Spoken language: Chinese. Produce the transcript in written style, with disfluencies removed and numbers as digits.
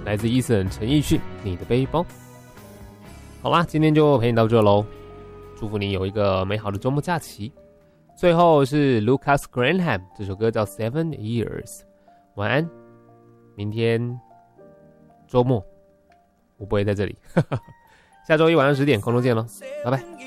来自Eason陈奕迅，你的背包。好啦，今天就陪你到这咯，祝福你有一个美好的周末假期。最后是 Lucas Graham， 这首歌叫 Seven Years。 晚安，明天周末我不会在这里下周一晚上10点空中见咯，拜拜。